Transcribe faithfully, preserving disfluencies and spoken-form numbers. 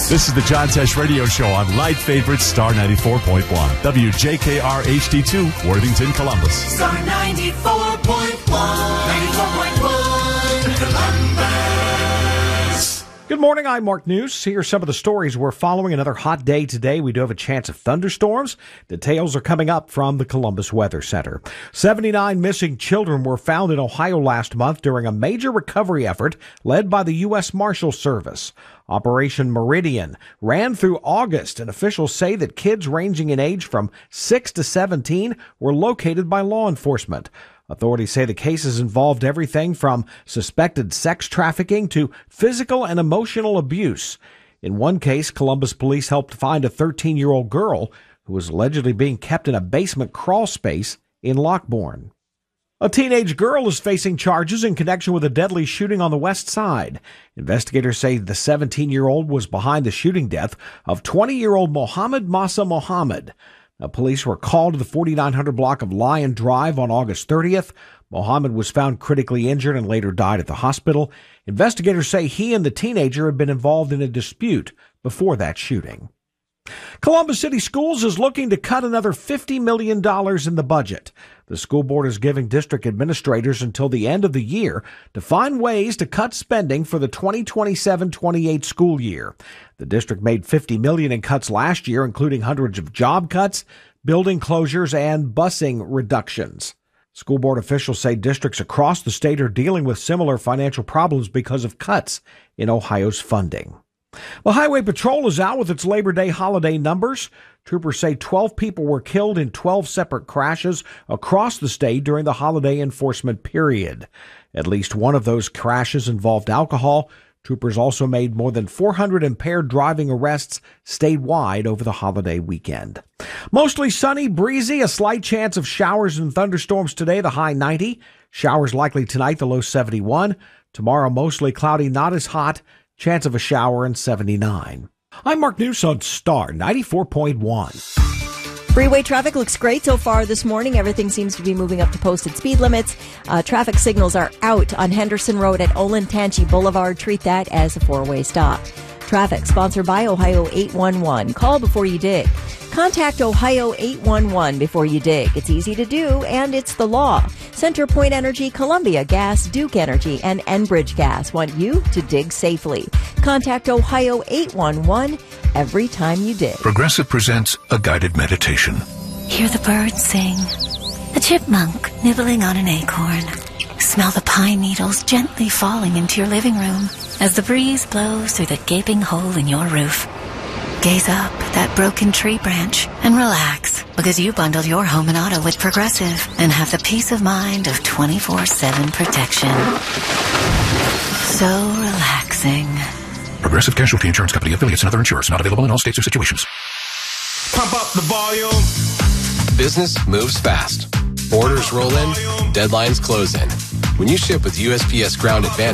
This is the John Tesh Radio Show on Light Favorites Star ninety-four point one. W J K R H D two, Worthington, Columbus. Star ninety-four point one. ninety-four point one, Columbus. Good morning, I'm Mark News. Here are some of the stories we're following. Another hot day today. We do have a chance of thunderstorms. Details are coming up from the Columbus Weather Center. seventy-nine missing children were found in Ohio last month during a major recovery effort led by the U S Marshal Service. Operation Meridian ran through August, and officials say that kids ranging in age from six to seventeen were located by law enforcement. Authorities say the cases involved everything from suspected sex trafficking to physical and emotional abuse. In one case, Columbus police helped find a thirteen-year-old girl who was allegedly being kept in a basement crawl space in Lockbourne. A teenage girl is facing charges in connection with a deadly shooting on the west side. Investigators say the seventeen-year-old was behind the shooting death of twenty-year-old Mohammed Massa Mohammed. Now, police were called to the forty-nine hundred block of Lion Drive on August thirtieth. Mohammed was found critically injured and later died at the hospital. Investigators say he and the teenager had been involved in a dispute before that shooting. Columbus City Schools is looking to cut another fifty million dollars in the budget. The school board is giving district administrators until the end of the year to find ways to cut spending for the twenty twenty-seven twenty-eight school year. The district made fifty million dollars in cuts last year, including hundreds of job cuts, building closures, and busing reductions. School board officials say districts across the state are dealing with similar financial problems because of cuts in Ohio's funding. The Highway Patrol is out with its Labor Day holiday numbers. Troopers say twelve people were killed in twelve separate crashes across the state during the holiday enforcement period. At least one of those crashes involved alcohol. Troopers also made more than four hundred impaired driving arrests statewide over the holiday weekend. Mostly sunny, breezy, a slight chance of showers and thunderstorms today, the high ninety. Showers likely tonight, the low seventy-one. Tomorrow, mostly cloudy, not as hot. Chance of a shower and seventy-nine. I'm Mark News on Star ninety-four point one. Freeway traffic looks great so far this morning. Everything seems to be moving up to posted speed limits. Uh, traffic signals are out on Henderson Road at Olentangy Boulevard. Treat that as a four-way stop. Traffic sponsored by Ohio eight one one. Call before you dig. Contact Ohio eight one one before you dig. It's easy to do, and it's the law. CenterPoint Energy, Columbia Gas, Duke Energy, and Enbridge Gas want you to dig safely. Contact Ohio eight one one every time you dig. Progressive presents a guided meditation. Hear the birds sing. A chipmunk nibbling on an acorn. Smell the pine needles gently falling into your living room as the breeze blows through the gaping hole in your roof. Gaze up at that broken tree branch and relax, because you bundled your home and auto with Progressive and have the peace of mind of twenty-four seven protection. So relaxing. Progressive Casualty Insurance Company, affiliates, and other insurers. Not available in all states or situations. Pump up the volume. Business moves fast. Orders roll in. Deadlines close in. When you ship with U S P S Ground Advantage,